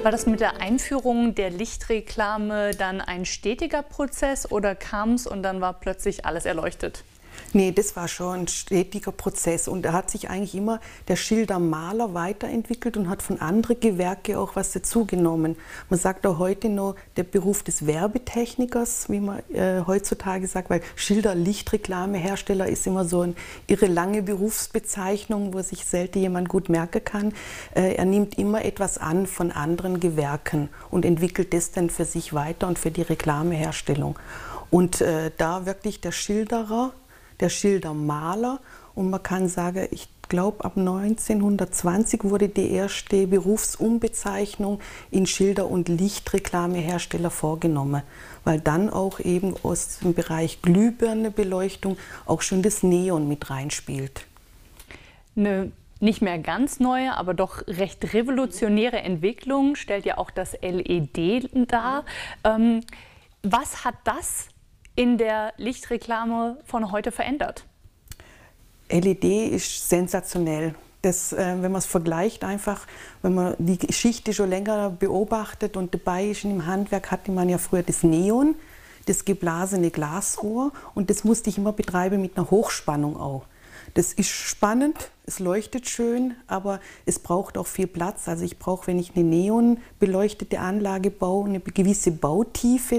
War das mit der Einführung der Lichtreklame dann ein stetiger Prozess oder kam es und dann war plötzlich alles erleuchtet? Nee, das war schon ein stetiger Prozess und da hat sich eigentlich immer der Schildermaler weiterentwickelt und hat von anderen Gewerken auch was dazugenommen. Man sagt auch heute noch der Beruf des Werbetechnikers, wie man heutzutage sagt, weil Schilder-Lichtreklamehersteller ist immer so eine irre lange Berufsbezeichnung, wo sich selten jemand gut merken kann. Er nimmt immer etwas an von anderen Gewerken und entwickelt das dann für sich weiter und für die Reklameherstellung. Und da wirklich der Schilderer, der Schildermaler, und man kann sagen, ich glaube ab 1920 wurde die erste Berufsumbezeichnung in Schilder- und Lichtreklamehersteller vorgenommen, weil dann auch eben aus dem Bereich Glühbirnebeleuchtung auch schon das Neon mit reinspielt. Eine nicht mehr ganz neue, aber doch recht revolutionäre Entwicklung stellt ja auch das LED dar. Was hat das in der Lichtreklame von heute verändert? LED ist sensationell. Das, wenn man es vergleicht, einfach, wenn man die Geschichte schon länger beobachtet und dabei ist im Handwerk, hatte man ja früher das Neon, das geblasene Glasrohr, und das musste ich immer betreiben mit einer Hochspannung auch. Das ist spannend, es leuchtet schön, aber es braucht auch viel Platz. Also ich brauche, wenn ich eine neonbeleuchtete Anlage baue, eine gewisse Bautiefe.